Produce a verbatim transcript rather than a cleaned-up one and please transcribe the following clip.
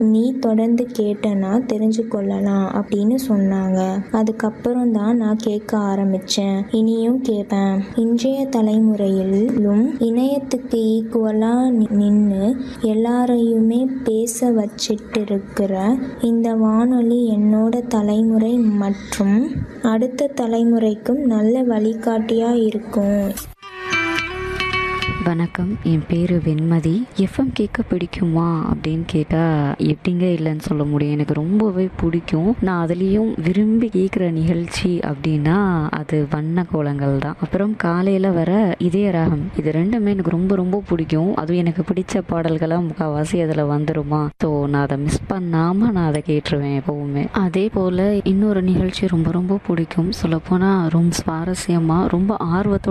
நீ தொடர்ந்து கேட்டனா தெரிஞ்சு கொள்ளலாம் அப்படின்னு சொன்னாங்க. அதுக்கப்புறம் தான் நான் கேட்க ஆரம்பிச்சேன். இனியும் கேட்பேன். இன்றைய தலைமுறையிலும் இணையத்துக்கு ஈக்குவலா நின்று எல்லாரையுமே பேச வச்சிட்டு இருக்கிற இந்த வானொலி என்னோட தலைமுறை மற்றும் அடுத்த தலைமுறைக்கும் நல்ல வழிகாட்டியா இருக்கும். வணக்கம், என் பேர் வெண்மதி. எஃப்எம் கேட்க பிடிக்குமா அப்படின்னு கேட்டால் எப்படிங்க இல்லைன்னு சொல்ல முடியும். எனக்கு ரொம்பவே பிடிக்கும். நான் அதுலேயும் விரும்பி கேட்குற நிகழ்ச்சி அப்படின்னா அது வண்ண கோலங்கள் தான். அப்புறம் காலையில் வர இதய ராகம், இது ரெண்டுமே எனக்கு ரொம்ப ரொம்ப பிடிக்கும். அதுவும் எனக்கு பிடிச்ச பாடல்களாக முக்கால்வாசி அதில் வந்துருமா. ஸோ நான் அதை மிஸ் பண்ணாமல் நான் அதை கேட்டுருவேன் எப்போவுமே. அதே போல் இன்னொரு நிகழ்ச்சி ரொம்ப ரொம்ப பிடிக்கும். சொல்லப்போனால் ரொம்ப சுவாரஸ்யமாக ரொம்ப ஆர்வத்தோட